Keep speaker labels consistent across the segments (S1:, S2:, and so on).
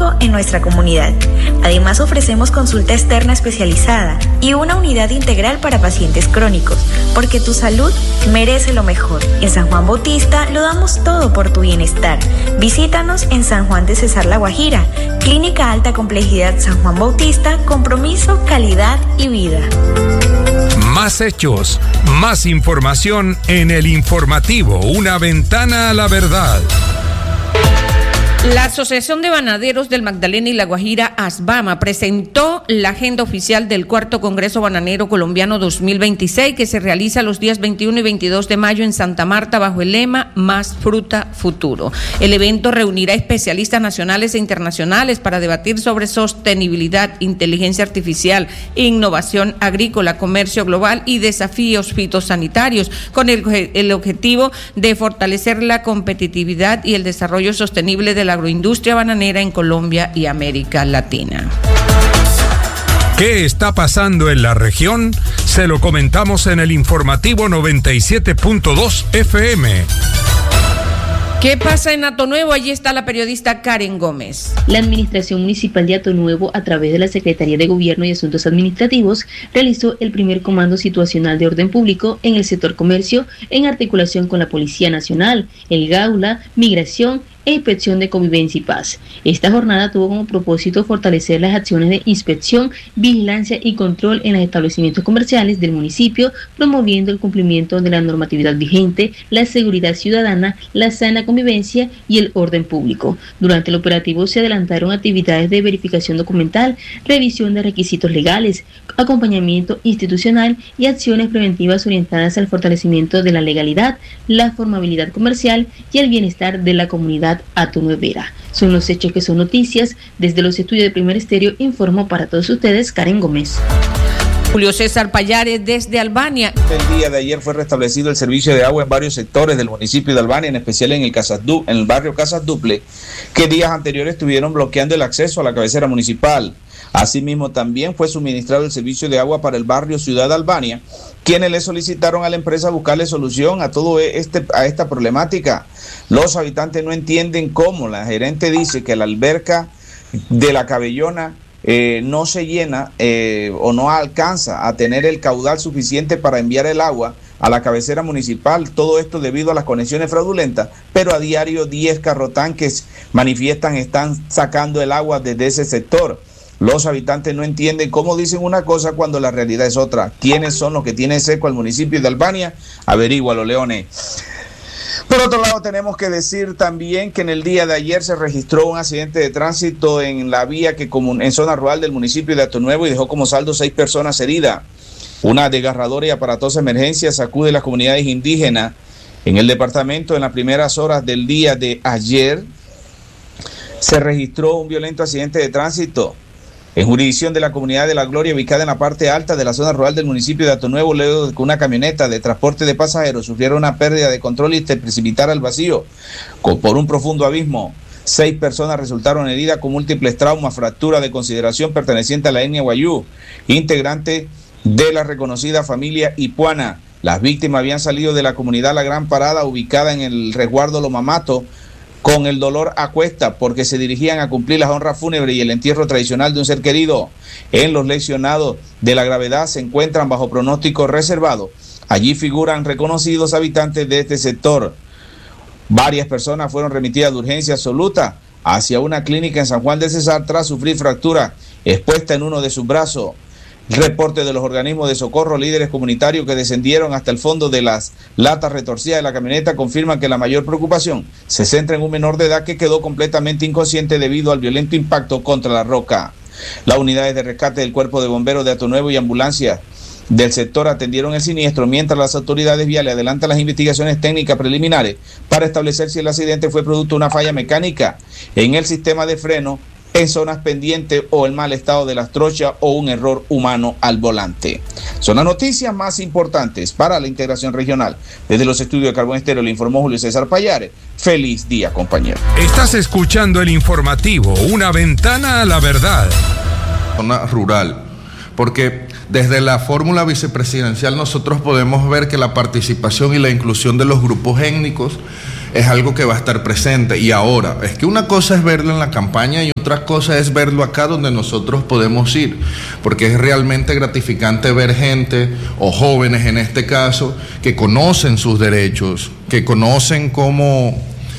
S1: único en nuestra comunidad. Además, ofrecemos consulta externa especializada y una unidad integral para pacientes crónicos, porque tu salud merece lo mejor. En San Juan Bautista lo damos todo por tu bienestar. Visítanos en San Juan de Cesar La Guajira, Clínica Alta Complejidad San Juan Bautista, compromiso, calidad y vida.
S2: Más hechos, más información en el informativo, una ventana a la verdad.
S3: La Asociación de Bananeros del Magdalena y La Guajira, ASBAMA, presentó la agenda oficial del Cuarto Congreso Bananero Colombiano 2026, que se realiza los días 21 y 22 de mayo en Santa Marta bajo el lema Más Fruta Futuro. El evento reunirá especialistas nacionales e internacionales para debatir sobre sostenibilidad, inteligencia artificial, innovación agrícola, comercio global y desafíos fitosanitarios, con el objetivo de fortalecer la competitividad y el desarrollo sostenible de la agroindustria bananera en Colombia y América Latina.
S2: ¿Qué está pasando en la región? Se lo comentamos en el informativo 97.2 FM.
S3: ¿Qué pasa en Hato Nuevo? Allí está la periodista Karen Gómez.
S4: La Administración Municipal de Hato Nuevo, a través de la Secretaría de Gobierno y Asuntos Administrativos, realizó el primer comando situacional de orden público en el sector comercio, en articulación con la Policía Nacional, el Gaula, Migración e Inspección de Convivencia y Paz. Esta jornada tuvo como propósito fortalecer las acciones de inspección, vigilancia y control en los establecimientos comerciales del municipio, promoviendo el cumplimiento de la normatividad vigente, la seguridad ciudadana, la sana convivencia y el orden público. Durante el operativo se adelantaron actividades de verificación documental, revisión de requisitos legales, acompañamiento institucional y acciones preventivas orientadas al fortalecimiento de la legalidad, la formabilidad comercial y el bienestar de la comunidad atonuevera. Son los hechos que son noticias. Desde los estudios de Primer Estéreo informó para todos ustedes Karen Gómez.
S3: Julio César Payares desde Albania.
S5: El día de ayer fue restablecido el servicio de agua en varios sectores del municipio de Albania, en especial en el barrio Casas Duple, que días anteriores estuvieron bloqueando el acceso a la cabecera municipal. Asimismo, también fue suministrado el servicio de agua para el barrio Ciudad Albania, quienes le solicitaron a la empresa buscarle solución a esta problemática. Los habitantes no entienden cómo la gerente dice que la alberca de la Cabellona no se llena o no alcanza a tener el caudal suficiente para enviar el agua a la cabecera municipal, todo esto debido a las conexiones fraudulentas, pero a diario 10 carrotanques manifiestan están sacando el agua desde ese sector. Los habitantes no entienden cómo dicen una cosa cuando la realidad es otra. ¿Quiénes son los que tienen seco al municipio de Albania? Averígualo, Leones. Por otro lado, tenemos que decir también que en el día de ayer se registró un accidente de tránsito en la vía en zona rural del municipio de Hato Nuevo y dejó como saldo 6 personas heridas. Una desgarradora y aparatosa emergencia sacude las comunidades indígenas en el departamento. En las primeras horas del día de ayer se registró un violento accidente de tránsito en jurisdicción de la Comunidad de la Gloria, ubicada en la parte alta de la zona rural del municipio de Hato Nuevo, luego de que una camioneta de transporte de pasajeros sufriera una pérdida de control y se precipitara al vacío por un profundo abismo. 6 personas resultaron heridas con múltiples traumas, fractura de consideración perteneciente a la etnia Wayuu, integrante de la reconocida familia Ipuana. Las víctimas habían salido de la comunidad La Gran Parada, ubicada en el resguardo Lomamato, con el dolor a cuesta porque se dirigían a cumplir las honras fúnebres y el entierro tradicional de un ser querido. En los lesionados de la gravedad se encuentran bajo pronóstico reservado. Allí figuran reconocidos habitantes de este sector. Varias personas fueron remitidas de urgencia absoluta hacia una clínica en San Juan de Cesar tras sufrir fractura expuesta en uno de sus brazos. Reporte de los organismos de socorro, líderes comunitarios que descendieron hasta el fondo de las latas retorcidas de la camioneta confirman que la mayor preocupación se centra en un menor de edad que quedó completamente inconsciente debido al violento impacto contra la roca. Las unidades de rescate del Cuerpo de Bomberos de Hato Nuevo y ambulancias del sector atendieron el siniestro, mientras las autoridades viales adelantan las investigaciones técnicas preliminares para establecer si el accidente fue producto de una falla mecánica en el sistema de freno en zonas pendientes o el mal estado de las trochas o un error humano al volante. Son las noticias más importantes para la integración regional. Desde los estudios de Carbón Estéreo le informó Julio César Payares. Feliz día, compañero.
S2: Estás escuchando el informativo, una ventana a la verdad.
S6: Zona rural, porque desde la fórmula vicepresidencial nosotros podemos ver que la participación y la inclusión de los grupos étnicos es algo que va a estar presente. Y ahora, es que una cosa es verlo en la campaña y otra cosa es verlo acá donde nosotros podemos ir, porque es realmente gratificante ver gente, o jóvenes en este caso, que conocen sus derechos, que conocen cómo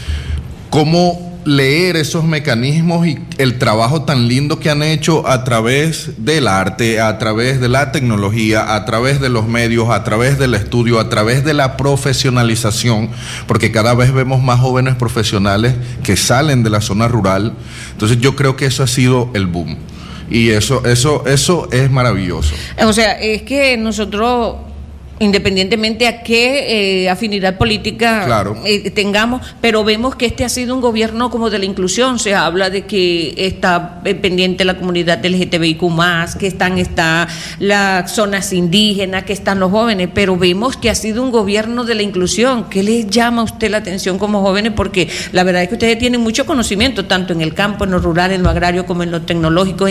S6: leer esos mecanismos y el trabajo tan lindo que han hecho a través del arte, a través de la tecnología, a través de los medios, a través del estudio, a través de la profesionalización, porque cada vez vemos más jóvenes profesionales que salen de la zona rural. Entonces yo creo que eso ha sido el boom y eso es maravilloso.
S3: O sea, es que nosotros, independientemente a qué afinidad política tengamos, pero vemos que este ha sido un gobierno como de la inclusión. Se habla de que está pendiente la comunidad LGTBIQ+, que está las zonas indígenas, que están los jóvenes, pero vemos que ha sido un gobierno de la inclusión. ¿Qué les llama a usted la atención como jóvenes? Porque la verdad es que ustedes tienen mucho conocimiento, tanto en el campo, en lo rural, en lo agrario, como en lo tecnológico,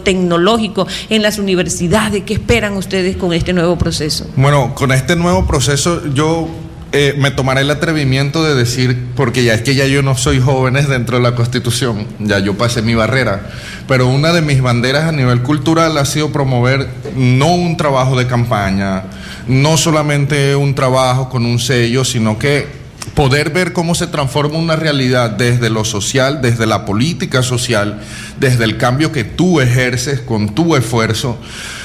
S3: en las universidades. ¿Qué esperan ustedes con este nuevo proceso?
S6: Bueno, con este nuevo proceso yo me tomaré el atrevimiento de decir, porque ya yo no soy jóvenes dentro de la Constitución, ya yo pasé mi barrera, pero una de mis banderas a nivel cultural ha sido promover no un trabajo de campaña, no solamente un trabajo con un sello, sino que poder ver cómo se transforma una realidad desde lo social, desde la política social, desde el cambio que tú ejerces con tu esfuerzo,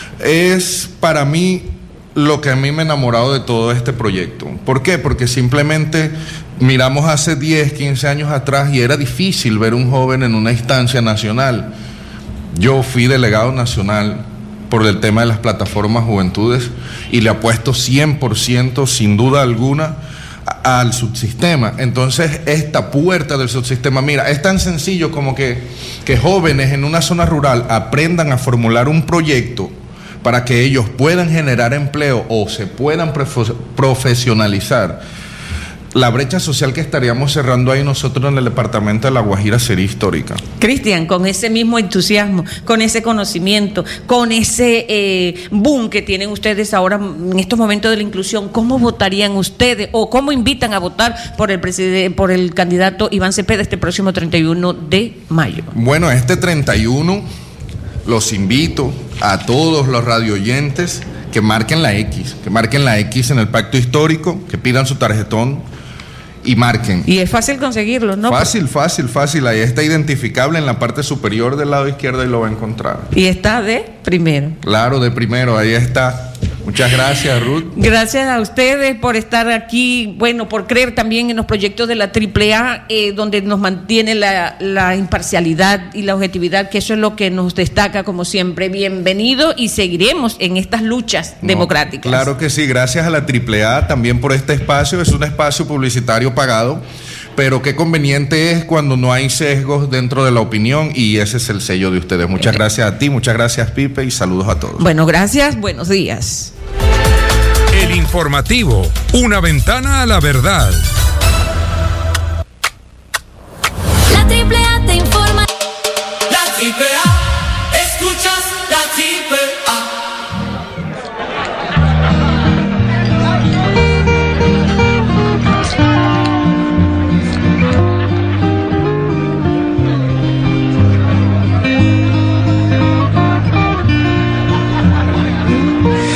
S6: es para mí lo que a mí me ha enamorado de todo este proyecto. ¿Por qué? Porque simplemente miramos hace 10, 15 años atrás y era difícil ver un joven en una instancia nacional. Yo fui delegado nacional por el tema de las plataformas juventudes y le apuesto 100%, sin duda alguna, al subsistema. Entonces, esta puerta del subsistema, mira, es tan sencillo como que jóvenes en una zona rural aprendan a formular un proyecto para que ellos puedan generar empleo o se puedan profesionalizar. La brecha social que estaríamos cerrando ahí nosotros en el departamento de La Guajira sería histórica.
S3: Cristian, con ese mismo entusiasmo, con ese conocimiento, con ese boom que tienen ustedes ahora en estos momentos de la inclusión, ¿cómo votarían ustedes o cómo invitan a votar por el candidato Iván Cepeda este próximo 31 de mayo?
S6: Bueno, este 31 los invito a todos los radioyentes que marquen la X en el pacto histórico, que pidan su tarjetón y marquen.
S3: Y es fácil conseguirlo, ¿no?
S6: Fácil, ahí está identificable en la parte superior del lado izquierdo y lo va a encontrar.
S3: Y está de primero.
S6: Claro, de primero, ahí está. Muchas gracias, Ruth.
S3: Gracias a ustedes por estar aquí, bueno, por creer también en los proyectos de la AAA, donde nos mantiene la imparcialidad y la objetividad, que eso es lo que nos destaca como siempre. Bienvenido y seguiremos en estas luchas democráticas.
S6: Claro que sí, gracias a la AAA también por este espacio. Es un espacio publicitario pagado, pero qué conveniente es cuando no hay sesgos dentro de la opinión, y ese es el sello de ustedes. Muchas gracias a ti, muchas gracias, Pipe, y saludos a todos.
S3: Bueno, gracias, buenos días.
S2: El informativo, una ventana a la verdad.